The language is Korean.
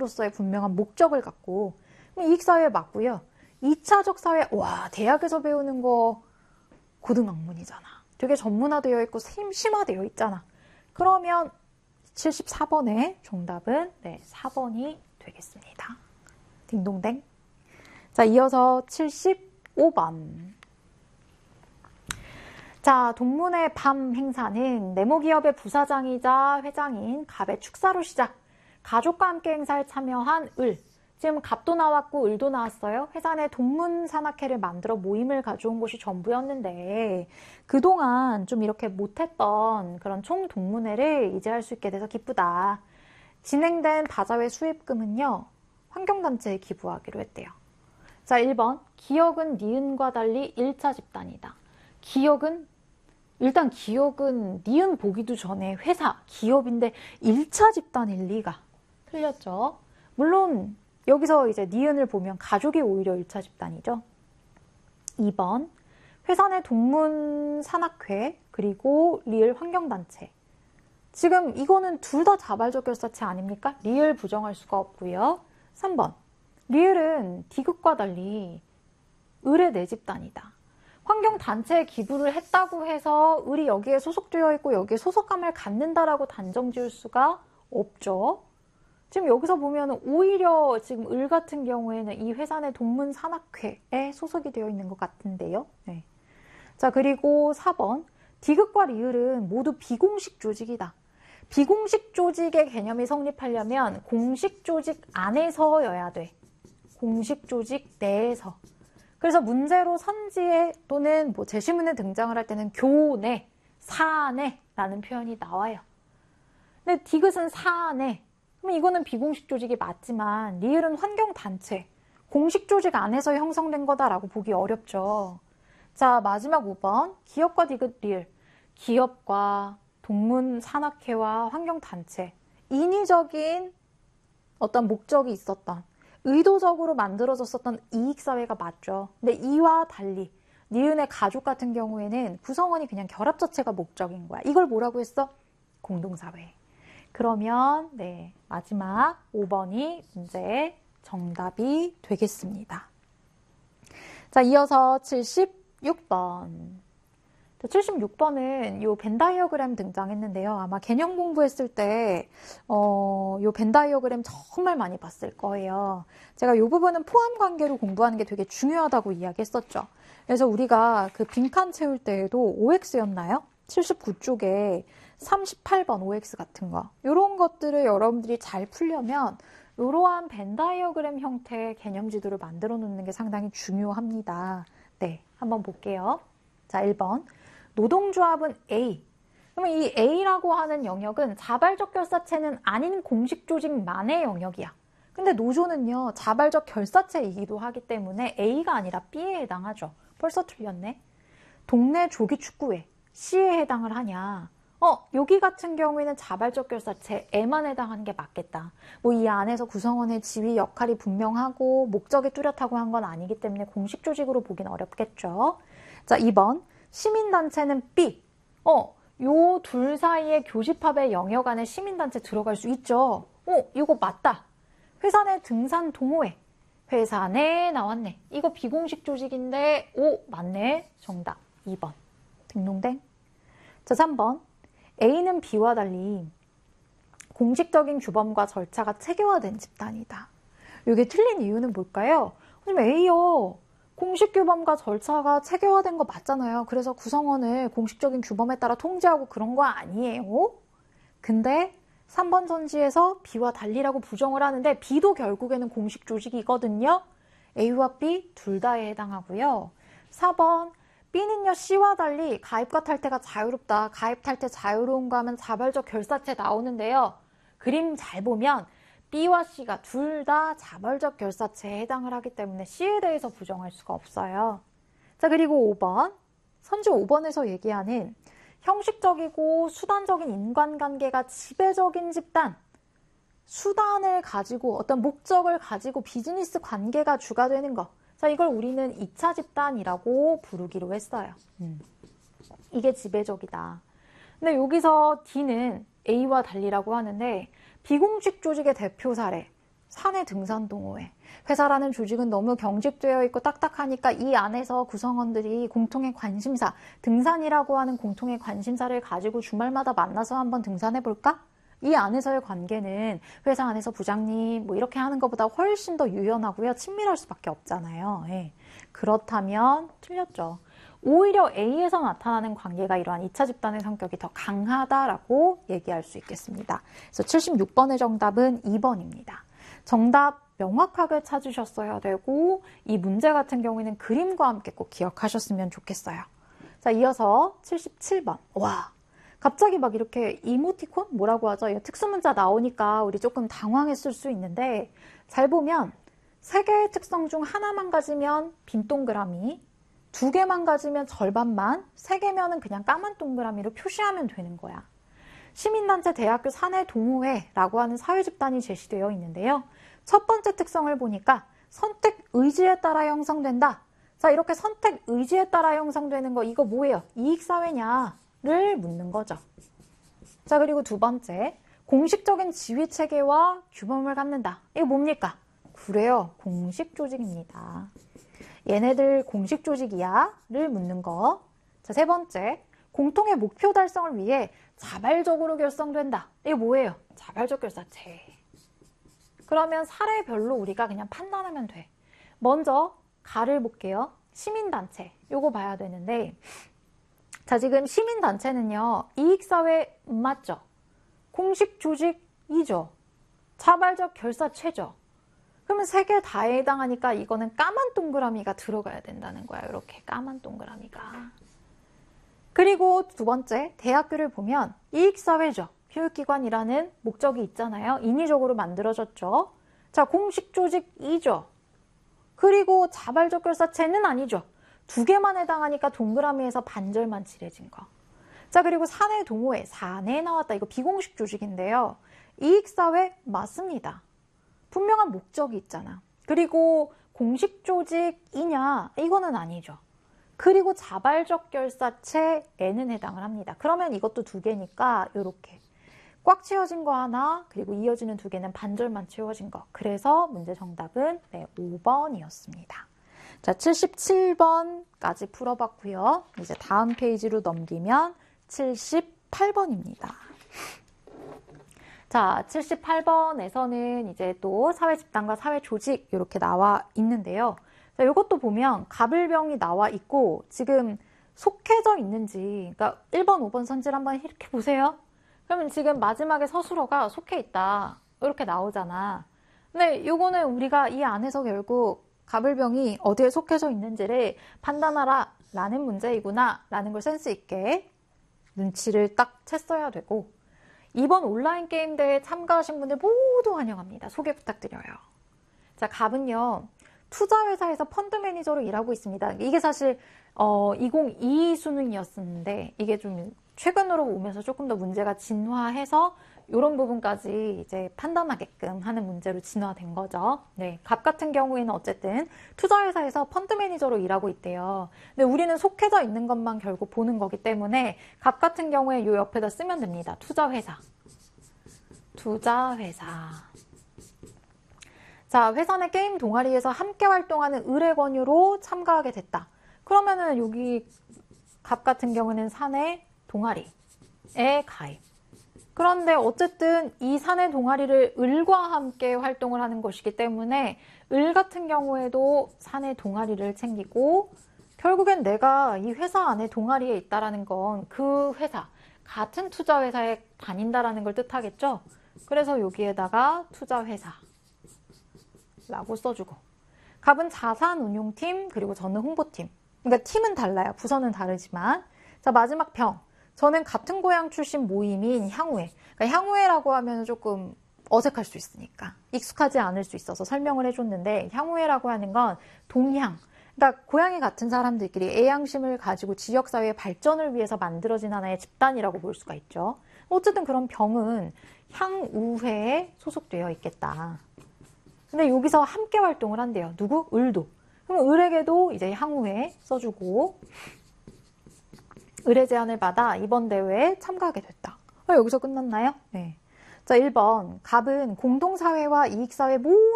사회로서의 분명한 목적을 갖고 이익사회 맞고요. 2차적 사회, 와, 대학에서 배우는 거 고등학문이잖아. 되게 전문화되어 있고 심화되어 있잖아. 그러면 74번의 정답은 4번이 되겠습니다. 딩동댕. 자, 이어서 75번. 자, 동문회 밤 행사는 네모기업의 부사장이자 회장인 갑의 축사로 시작. 가족과 함께 행사에 참여한 을. 지금 갑도 나왔고 을도 나왔어요. 회사 내 동문산악회를 만들어 모임을 가져온 곳이 전부였는데 그동안 좀 이렇게 못했던 그런 총동문회를 이제 할 수 있게 돼서 기쁘다. 진행된 다자회 수입금은요. 환경단체에 기부하기로 했대요. 자, 1번. 기억은 니은과 달리 1차 집단이다. 일단 기억은 니은 보기도 전에 회사, 기업인데 1차 집단일 리가. 틀렸죠? 물론 여기서 이제 니은을 보면 가족이 오히려 1차 집단이죠. 2번. 회사 내 동문산악회 그리고 리을 환경단체. 지금 이거는 둘 다 자발적 결사체 아닙니까? 리을 부정할 수가 없고요. 3번. 리을은 디귿과 달리 을의 내 집단이다. 환경단체에 기부를 했다고 해서 을이 여기에 소속되어 있고 여기에 소속감을 갖는다라고 단정 지을 수가 없죠. 지금 여기서 보면 오히려 지금 을 같은 경우에는 이 회사 내 동문산악회에 소속이 되어 있는 것 같은데요. 네. 자, 그리고 4번. 디귿과 리을은 모두 비공식 조직이다. 비공식 조직의 개념이 성립하려면 공식 조직 안에서여야 돼. 공식 조직 내에서. 그래서 문제로 선지에 또는 제시문에 등장을 할 때는 교내, 사내라는 표현이 나와요. 근데 디귿은 사내. 그럼 이거는 비공식 조직이 맞지만 리을은 환경단체, 공식 조직 안에서 형성된 거다라고 보기 어렵죠. 자, 마지막 5번. 기업과 디귿 리을. 기업과 동문산악회와 환경단체. 인위적인 어떤 목적이 있었던, 의도적으로 만들어졌었던 이익사회가 맞죠. 근데 이와 달리 니은의 가족 같은 경우에는 구성원이 그냥 결합자체가 목적인 거야. 이걸 뭐라고 했어? 공동사회. 그러면 마지막 5번이 문제의 정답이 되겠습니다. 자, 이어서 76번. 76번은 요 벤 다이어그램 등장했는데요. 아마 개념 공부했을 때 요 벤 다이어그램 정말 많이 봤을 거예요. 제가 요 부분은 포함 관계로 공부하는 게 되게 중요하다고 이야기했었죠. 그래서 우리가 그 빈칸 채울 때에도 OX였나요? 79쪽에 38번 OX 같은 거. 요런 것들을 여러분들이 잘 풀려면 이러한 벤 다이어그램 형태의 개념 지도를 만들어 놓는 게 상당히 중요합니다. 네, 한번 볼게요. 자, 1번. 노동조합은 A. 그러면 이 A라고 하는 영역은 자발적 결사체는 아닌 공식 조직만의 영역이야. 근데 노조는요, 자발적 결사체이기도 하기 때문에 A가 아니라 B에 해당하죠. 벌써 틀렸네. 동네 조기축구회, C에 해당을 하냐. 여기 같은 경우에는 자발적 결사체 E만 해당하는 게 맞겠다. 이 안에서 구성원의 지위 역할이 분명하고 목적이 뚜렷하고 한 건 아니기 때문에 공식 조직으로 보긴 어렵겠죠. 자, 2번. 시민단체는 B. 요 둘 사이의 교집합의 영역 안에 시민단체 들어갈 수 있죠. 이거 맞다. 회사 내 등산 동호회. 회사 내 나왔네. 이거 비공식 조직인데, 맞네. 정답. 2번. 딩동댕. 자, 3번. A는 B와 달리 공식적인 규범과 절차가 체계화된 집단이다. 이게 틀린 이유는 뭘까요? A요. 공식 규범과 절차가 체계화된 거 맞잖아요. 그래서 구성원을 공식적인 규범에 따라 통제하고 그런 거 아니에요. 근데 3번 전지에서 B와 달리라고 부정을 하는데 B도 결국에는 공식 조직이거든요. A와 B 둘 다에 해당하고요. 4번 B는요, C와 달리 가입과 탈퇴가 자유롭다. 가입 탈퇴 자유로운가 하면 자발적 결사체 나오는데요. 그림 잘 보면 B와 C가 둘 다 자발적 결사체에 해당을 하기 때문에 C에 대해서 부정할 수가 없어요. 자, 그리고 5번. 선지 5번에서 얘기하는 형식적이고 수단적인 인간관계가 지배적인 집단. 수단을 가지고 어떤 목적을 가지고 비즈니스 관계가 주가 되는 거. 자, 이걸 우리는 2차 집단이라고 부르기로 했어요. 이게 지배적이다. 근데 여기서 D는 A와 달리라고 하는데 비공식 조직의 대표 사례, 사내 등산 동호회. 회사라는 조직은 너무 경직되어 있고 딱딱하니까 이 안에서 구성원들이 공통의 관심사, 등산이라고 하는 공통의 관심사를 가지고 주말마다 만나서 한번 등산해 볼까? 이 안에서의 관계는 회사 안에서 부장님 뭐 이렇게 하는 것보다 훨씬 더 유연하고요. 친밀할 수밖에 없잖아요. 예. 그렇다면 틀렸죠. 오히려 A에서 나타나는 관계가 이러한 2차 집단의 성격이 더 강하다라고 얘기할 수 있겠습니다. 그래서 76번의 정답은 2번입니다. 정답 명확하게 찾으셨어야 되고 이 문제 같은 경우에는 그림과 함께 꼭 기억하셨으면 좋겠어요. 자, 이어서 77번. 와, 갑자기 막 이렇게 이모티콘? 뭐라고 하죠? 이 특수문자 나오니까 우리 조금 당황했을 수 있는데 잘 보면 3개의 특성 중 하나만 가지면 빈 동그라미, 2개만 가지면 절반만, 3개면은 그냥 까만 동그라미로 표시하면 되는 거야. 시민단체 대학교 사내 동호회라고 하는 사회집단이 제시되어 있는데요. 첫 번째 특성을 보니까 선택 의지에 따라 형성된다. 자, 이렇게 선택 의지에 따라 형성되는 거 이거 뭐예요? 이익사회냐를 묻는 거죠. 자, 그리고 두 번째, 공식적인 지휘체계와 규범을 갖는다. 이거 뭡니까? 그래요, 공식 조직입니다. 얘네들 공식 조직이야? 를 묻는 거. 자, 세 번째, 공통의 목표 달성을 위해 자발적으로 결성된다. 이게 뭐예요? 자발적 결사체. 그러면 사례별로 우리가 그냥 판단하면 돼. 먼저 가를 볼게요. 시민단체. 요거 봐야 되는데, 자, 지금 시민단체는요, 이익사회 맞죠? 공식 조직이죠. 자발적 결사체죠. 그러면 3개 다에 해당하니까 이거는 까만 동그라미가 들어가야 된다는 거야. 이렇게 까만 동그라미가. 그리고 두 번째, 대학교를 보면 이익사회죠. 교육기관이라는 목적이 있잖아요. 인위적으로 만들어졌죠. 자, 공식 조직이죠. 그리고 자발적 결사체는 아니죠. 2개만 해당하니까 동그라미에서 반절만 칠해진 거. 자, 그리고 사내 동호회, 사내에 나왔다. 이거 비공식 조직인데요. 이익사회 맞습니다. 분명한 목적이 있잖아. 그리고 공식 조직이냐? 이거는 아니죠. 그리고 자발적 결사체에는 해당을 합니다. 그러면 이것도 2개니까 이렇게 꽉 채워진 거 하나, 그리고 이어지는 2개는 반절만 채워진 거. 그래서 문제 정답은 5번이었습니다. 자, 77번까지 풀어봤고요. 이제 다음 페이지로 넘기면 78번입니다. 자, 78번에서는 이제 또 사회집단과 사회조직 이렇게 나와 있는데요. 자, 이것도 보면 가불병이 나와 있고 지금 속해져 있는지, 그러니까 1번, 5번 선지를 한번 이렇게 보세요. 그러면 지금 마지막에 서술어가 속해 있다. 이렇게 나오잖아. 근데 이거는 우리가 이 안에서 결국 가불병이 어디에 속해져 있는지를 판단하라 라는 문제이구나 라는 걸 센스 있게 눈치를 딱 챘어야 되고, 이번 온라인 게임 대회에 참가하신 분들 모두 환영합니다. 소개 부탁드려요. 자, 갑은요, 투자회사에서 펀드 매니저로 일하고 있습니다. 이게 사실 2022 수능이었었는데 이게 좀 최근으로 오면서 조금 더 문제가 진화해서 이런 부분까지 이제 판단하게끔 하는 문제로 진화된 거죠. 네, 갑 같은 경우에는 어쨌든 투자회사에서 펀드 매니저로 일하고 있대요. 근데 우리는 속해져 있는 것만 결국 보는 거기 때문에 갑 같은 경우에 이 옆에다 쓰면 됩니다. 투자회사. 투자회사. 자, 회사 내 게임 동아리에서 함께 활동하는 의뢰 권유로 참가하게 됐다. 그러면은 여기 갑 같은 경우는 사내 동아리에 가입. 그런데 어쨌든 이 사내 동아리를 을과 함께 활동을 하는 것이기 때문에 을 같은 경우에도 사내 동아리를 챙기고, 결국엔 내가 이 회사 안에 동아리에 있다라는 건 그 회사, 같은 투자회사에 다닌다라는 걸 뜻하겠죠? 그래서 여기에다가 투자회사 라고 써주고, 갑은 자산운용팀, 그리고 저는 홍보팀. 그러니까 팀은 달라요. 부서는 다르지만. 자, 마지막 병. 저는 같은 고향 출신 모임인 향후회. 그러니까 향후회라고 하면 조금 어색할 수 있으니까 익숙하지 않을 수 있어서 설명을 해줬는데, 향후회라고 하는 건 동향. 그러니까 고향이 같은 사람들끼리 애향심을 가지고 지역사회의 발전을 위해서 만들어진 하나의 집단이라고 볼 수가 있죠. 어쨌든 그런 병은 향우회에 소속되어 있겠다. 근데 여기서 함께 활동을 한대요. 누구? 을도. 그럼 을에게도 이제 향후회 써주고, 의뢰 제안을 받아 이번 대회에 참가하게 됐다. 여기서 끝났나요? 네. 자, 1번. 갑은 공동사회와 이익사회 모든